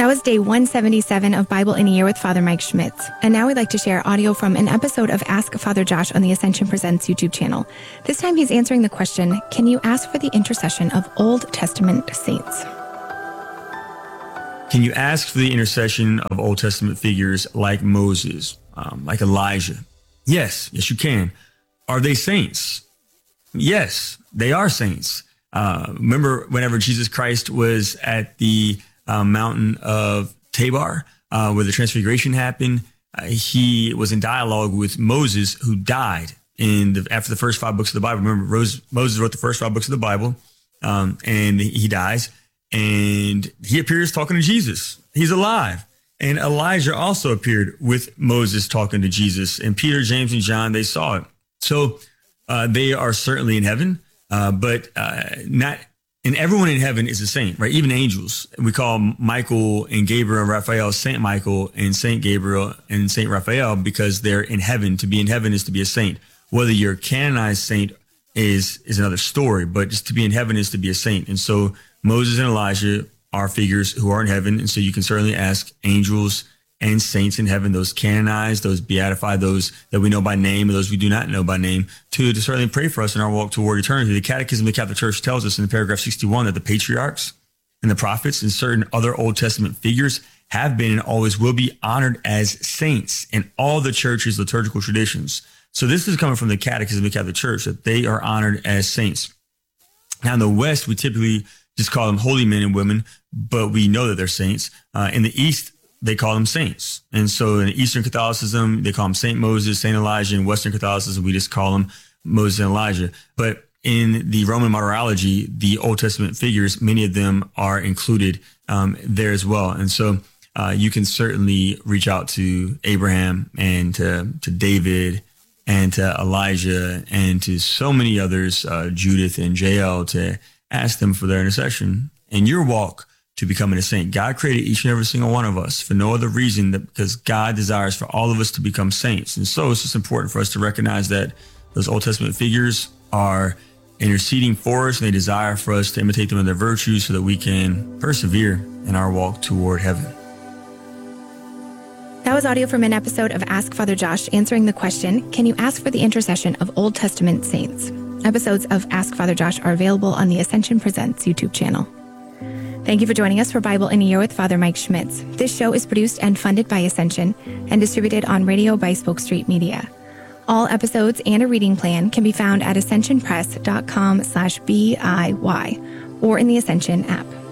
That was day 177 of Bible in a Year with Father Mike Schmitz. And now we'd like to share audio from an episode of Ask Father Josh on the Ascension Presents YouTube channel. This time he's answering the question, can you ask for the intercession of Old Testament saints? Can you ask for the intercession of Old Testament figures like Moses, like Elijah? Yes, you can. Are they saints? Yes, they are saints. Remember whenever Jesus Christ was at the mountain of Tabor, where the transfiguration happened, he was in dialogue with Moses, who died after the first 5 books of the Bible. Remember, Moses wrote the first 5 books of the Bible, and he dies, and he appears talking to Jesus. He's alive. And Elijah also appeared with Moses talking to Jesus, and Peter, James, and John, they saw it. So they are certainly in heaven, but not. And everyone in heaven is a saint, right? Even angels. We call Michael and Gabriel and Raphael Saint Michael and Saint Gabriel and Saint Raphael because they're in heaven. To be in heaven is to be a saint. Whether you're a canonized saint is another story, but just to be in heaven is to be a saint. And so Moses and Elijah are figures who are in heaven. And so you can certainly ask angels and saints in heaven, those canonized, those beatified, those that we know by name, or those we do not know by name, to certainly pray for us in our walk toward eternity. The Catechism of the Catholic Church tells us in paragraph 61 that the patriarchs and the prophets and certain other Old Testament figures have been and always will be honored as saints in all the church's liturgical traditions. So this is coming from the Catechism of the Catholic Church, that they are honored as saints. Now in the West, we typically just call them holy men and women, but we know that they're saints. In the East, they call them saints. And so in Eastern Catholicism, they call them Saint Moses, Saint Elijah. In Western Catholicism, we just call them Moses and Elijah. But in the Roman Martyrology, the Old Testament figures, many of them are included there as well. And so you can certainly reach out to Abraham and to David and to Elijah and to so many others, Judith and Jael, to ask them for their intercession in your walk to becoming a saint. God created each and every single one of us for no other reason than because God desires for all of us to become saints. And so it's just important for us to recognize that those Old Testament figures are interceding for us, and they desire for us to imitate them in their virtues so that we can persevere in our walk toward heaven. That was audio from an episode of Ask Father Josh answering the question, can you ask for the intercession of Old Testament saints? Episodes of Ask Father Josh are available on the Ascension Presents YouTube channel. Thank you for joining us for Bible in a Year with Father Mike Schmitz. This show is produced and funded by Ascension and distributed on radio by Spoke Street Media. All episodes and a reading plan can be found at ascensionpress.com/BIY or in the Ascension app.